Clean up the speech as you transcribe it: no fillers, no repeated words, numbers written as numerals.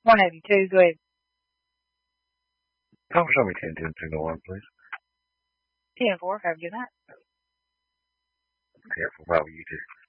One of you two, go ahead. Oh, show me 10, 10, 2 to 1, please. 10-4, have a good night. Careful, how you too.